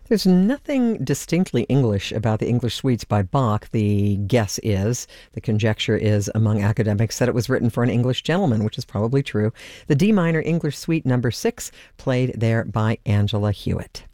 There's nothing distinctly English about the English suites by Bach. The conjecture is among academics that it was written for an English gentleman, which is probably true. The D minor English Suite number 6, played there by Angela Hewitt.